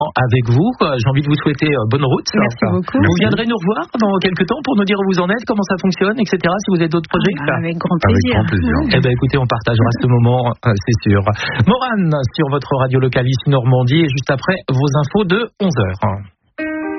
avec vous. J'ai envie de vous souhaiter bonne route. Merci beaucoup. Vous viendrez nous revoir dans quelques temps pour nous dire où vous en êtes, comment ça fonctionne, etc. Si vous avez d'autres projets. Avec grand plaisir. Eh bien, écoutez, on partagera ce moment, c'est sûr. Morane, sur votre radio locale ici Normandie, et juste après vos infos de 11h.